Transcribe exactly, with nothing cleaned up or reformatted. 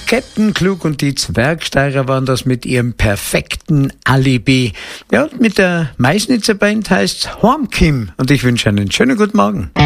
Captain Klug und die Zwergsteirer waren das mit ihrem perfekten Alibi. Ja, mit der Meißnitzer Band heißt Hormkim und ich wünsche einen schönen guten Morgen.